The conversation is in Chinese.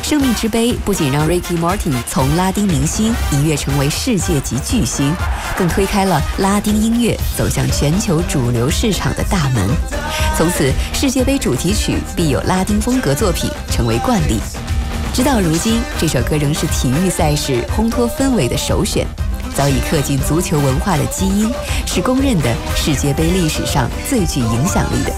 生命之杯不仅让 Ricky Martin 从拉丁明星一跃成为世界级巨星，更推开了拉丁音乐走向全球主流市场的大门。从此，世界杯主题曲必有拉丁风格作品成为惯例。直到如今，这首歌仍是体育赛事烘托氛围的首选，早已刻进足球文化的基因，是公认的世界杯历史上最具影响力的